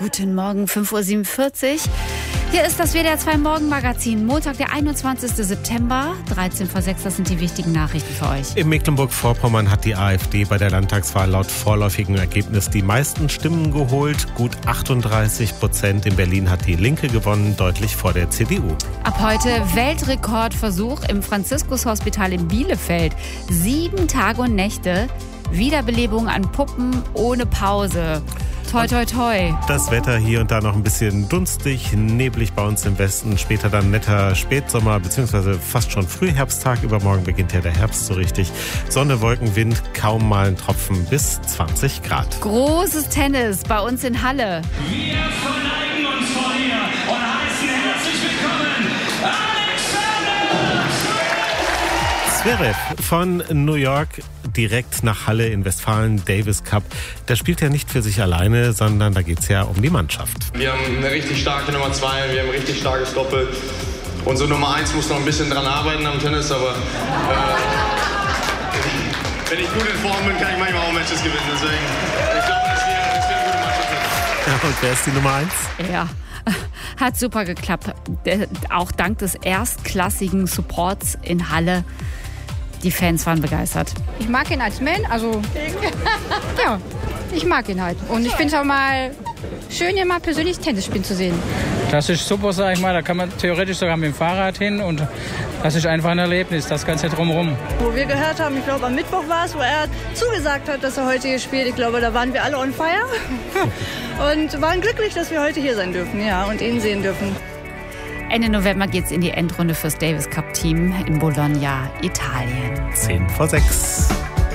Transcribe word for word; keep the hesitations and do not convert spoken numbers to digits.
Guten Morgen, fünf Uhr siebenundvierzig. Hier ist das W D R zwei Morgenmagazin. Montag, der einundzwanzigster September, dreizehn vor sechs. Das sind die wichtigen Nachrichten für euch. In Mecklenburg-Vorpommern hat die AfD bei der Landtagswahl laut vorläufigem Ergebnis die meisten Stimmen geholt. Gut achtunddreißig Prozent. In Berlin hat die Linke gewonnen, deutlich vor der C D U. Ab heute Weltrekordversuch im Franziskus-Hospital in Bielefeld. Sieben Tage und Nächte. Wiederbelebung an Puppen ohne Pause. Toi, toi, toi. Das Wetter hier und da noch ein bisschen dunstig, neblig bei uns im Westen. Später dann netter Spätsommer bzw. fast schon Frühherbsttag. Übermorgen beginnt ja der Herbst so richtig. Sonne, Wolken, Wind, kaum mal ein Tropfen bis zwanzig Grad. Großes Tennis bei uns in Halle. Wir verneigen uns vor dir und heißen herzlich willkommen Alexander Zverev von New York direkt nach Halle in Westfalen, Davis Cup. Der spielt ja nicht für sich alleine, sondern da geht es ja um die Mannschaft. Wir haben eine richtig starke Nummer zwei, wir haben ein richtig starkes Doppel. Unsere Nummer eins muss noch ein bisschen dran arbeiten am Tennis, aber äh, wenn ich gut in Form bin, kann ich manchmal auch Matches gewinnen. Deswegen, ich glaube, dass wir, dass wir eine gute Mannschaft sind. Ja, und wer ist die Nummer eins? Ja, hat super geklappt. Auch dank des erstklassigen Supports in Halle. Die Fans waren begeistert. Ich mag ihn als Mann, also ja, ich mag ihn halt. Und ich finde es auch mal schön, hier mal persönlich Tennis spielen zu sehen. Das ist super, sag ich mal, da kann man theoretisch sogar mit dem Fahrrad hin und das ist einfach ein Erlebnis, das Ganze drumherum. Wo wir gehört haben, ich glaube am Mittwoch war es, wo er zugesagt hat, dass er heute hier spielt. Ich glaube, da waren wir alle on fire und waren glücklich, dass wir heute hier sein dürfen, ja, und ihn sehen dürfen. Ende November geht es in die Endrunde fürs Davis Cup Team in Bologna, Italien. zehn vor sechs.